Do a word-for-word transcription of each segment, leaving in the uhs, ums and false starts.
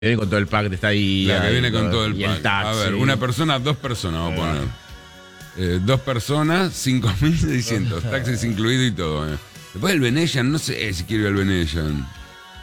Viene con todo el pack de estadía. La que viene con todo, todo el y pack. el taxi. A ver, una persona, dos personas, vamos a poner. Eh, dos personas, cinco mil seiscientos. Taxis incluido y todo. Eh. Después el Venetian, no sé si quiero ir al Venetian. No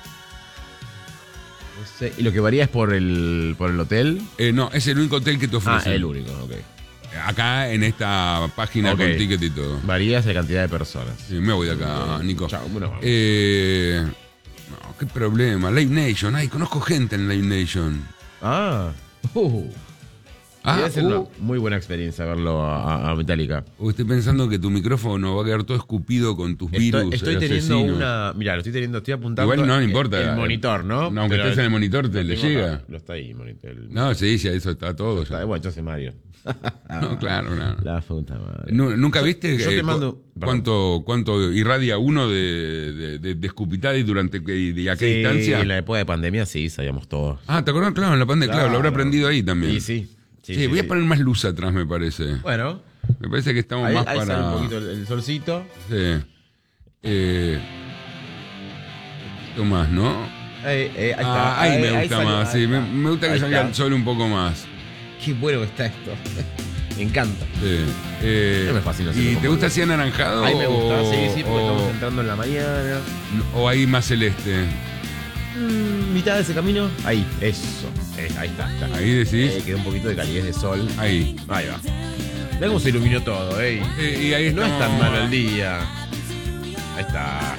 sé, ¿y lo que varía es por el, por el hotel? Eh, no, es el único hotel que te ofrece. Ah, el único, ok. Acá en esta página Okay. con ticket y todo. Varía la cantidad de personas. Sí, me voy de acá, Nico. Chao, bueno, vamos. Eh, no, qué problema. Live Nation. Ay, conozco gente en Live Nation. Ah. Uh. Ah, Debe ser uh. una muy buena experiencia verlo a, a Metallica. Uh, estoy pensando que tu micrófono va a quedar todo escupido con tus virus. Estoy, estoy el teniendo asesino. una. Mira, lo estoy teniendo, estoy apuntando. Igual no me el- importa. El, monitor, ¿no? No, aunque Pero estés en el monitor, te lo le tengo llega. acá, Lo está ahí, monitor. el- No, sí, sí, eso está todo. Está- Ya. bueno, entonces Mario. No, claro, no. La puta madre. Nu- ¿Nunca viste Yo eh, te cu- mando- cuánto, cuánto irradia uno de, de, de, de escupitadas y durante qué- de a qué Sí, distancia? en la época de pandemia sí, sabíamos todos. Ah, ¿te acordás? Claro, en la pandemia, claro, lo habrá aprendido ahí también. Sí, sí. Sí, Sí, sí, voy sí. a poner más luz atrás, me parece. Bueno, Me parece que estamos ahí, más ahí para. sale un poquito el, el solcito. Sí. Eh, un poquito más, ¿no? Eh, eh, ahí Ah, está. ahí me gusta salió, más, ahí sí. Me, está. me gusta que Ahí salga está. el sol un poco más. Qué bueno que está esto. Me encanta. Sí. Eh, No me fascina hacerlo ¿Y con te gusta luz. así anaranjado? Ahí me gusta, o, sí, sí, porque o, estamos entrando en la mañana. o ahí más celeste? Mm, mitad de ese camino. Ahí, eso. Eh, ahí está, está. Ahí decís. Eh, queda un poquito de calidez de sol. Ahí. Ahí va. Mirá cómo se iluminó todo, eh. Eh, y ahí No es estamos- tan malo el día. Ahí está.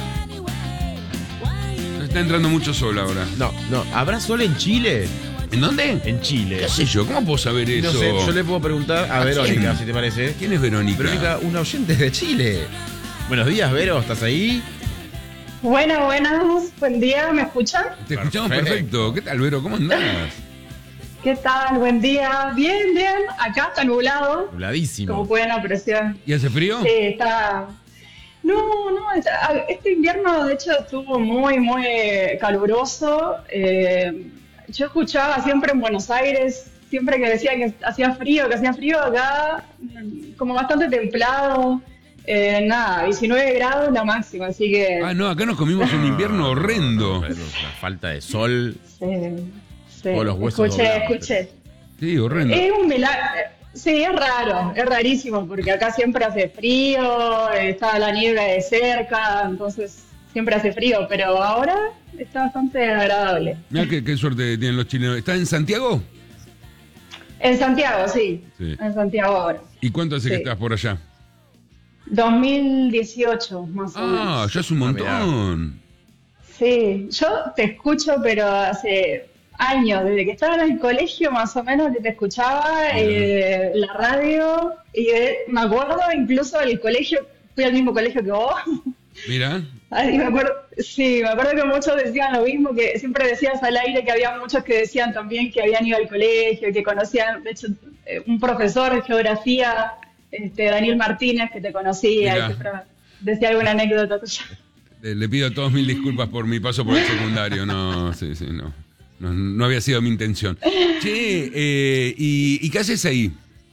Está entrando mucho sol ahora. No, no. ¿Habrá sol en Chile? ¿En dónde? En Chile. ¿Qué sé yo? ¿Cómo puedo saber eso? No sé, yo le puedo preguntar a ¿A Verónica, quién? si te parece. ¿Quién es Verónica? Verónica, una oyente de Chile. Buenos días, Vero, ¿estás ahí? Buenas, buenas, buen día, ¿me escuchan? Te escuchamos Perfecto. perfecto. ¿Qué tal, Vero? ¿Cómo andás? ¿Qué tal? Buen día, bien, bien, acá está nublado, como Nubladísimo. pueden apreciar. ¿Y hace frío? Sí, está... No, no, está- este invierno de hecho estuvo muy, muy caluroso. Eh, yo escuchaba siempre en Buenos Aires, siempre que decía que hacía frío, que hacía frío, acá mm, como bastante templado. Eh, nada, diecinueve grados la máxima, así que... Ah, no, acá nos comimos un invierno horrendo. Una falta de sol. Sí, sí. O los huesos Escuché, doblados, escuché. Sí, horrendo. Es un milagro. Sí, es raro, es rarísimo, porque acá siempre hace frío, está la nieve de cerca, entonces siempre hace frío, pero ahora está bastante agradable. Mirá qué, qué suerte tienen los chilenos. ¿Estás en Santiago? En Santiago, sí, Sí. en Santiago ahora. ¿Y cuánto hace que Sí. estás por allá? dos mil dieciocho, más o Ah, menos. ya es un Ah, mirá. montón. Sí, yo te escucho, pero hace años, desde que estaba en el colegio más o menos que te escuchaba, eh, la radio, y eh, me acuerdo incluso del colegio, fui al mismo colegio que vos. Mira. Ay, me acuerdo, sí, me acuerdo que muchos decían lo mismo, que siempre decías al aire que había muchos que decían también que habían ido al colegio, que conocían, de hecho, eh, un profesor de geografía, este, Daniel Martínez, que te conocía, Mirá. y siempre decía alguna anécdota tuya. Eh, Le pido a todos mil disculpas por mi paso por el secundario. No, sí, sí, no. No, no había sido mi intención. Che, eh, ¿y, ¿y qué haces ahí?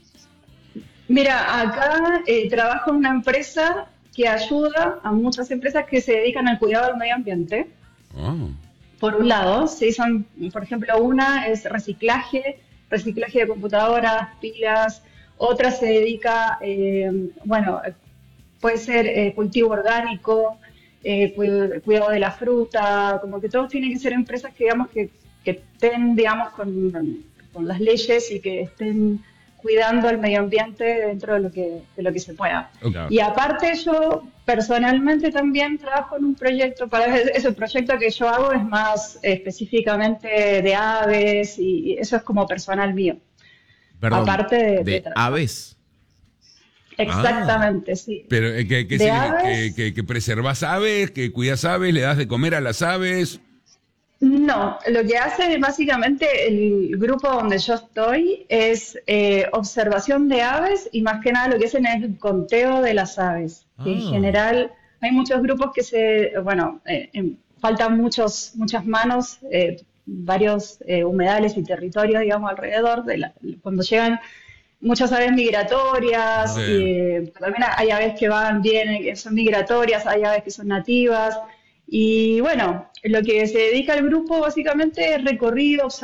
Mira, acá eh, trabajo en una empresa que ayuda a muchas empresas que se dedican al cuidado del medio ambiente. Oh, Por un lado, sí, son, por ejemplo, una es reciclaje, reciclaje de computadoras, pilas. Otra se dedica, eh, bueno, puede ser eh, cultivo orgánico, eh, cuid- cuidado de la fruta, como que todos tienen que ser empresas que, digamos, que, que estén, digamos, con, con las leyes y que estén cuidando el medio ambiente dentro de lo que, de lo que se pueda. ok. Y aparte yo personalmente también trabajo en un proyecto, para ese proyecto que yo hago es más eh, específicamente de aves y, y eso es como personal mío. Perdón. Aparte de- de, de tra- aves. Exactamente, sí. Pero, eh, ¿qué, qué ¿De significa? aves? ¿Que, que, que preservás aves? ¿Que cuidas aves? ¿Le das de comer a las aves? No, lo que hace básicamente el grupo donde yo estoy es eh, observación de aves y más que nada lo que hacen es el conteo de las aves. Ah. En general hay muchos grupos que se, bueno, eh, em, faltan muchos, muchas manos, eh, varios eh, humedales y territorios, digamos, alrededor de la, cuando llegan muchas aves migratorias, Sí. y, eh, también hay aves que van, vienen, que son migratorias, hay aves que son nativas. Y bueno, lo que se dedica el grupo básicamente es recorrido,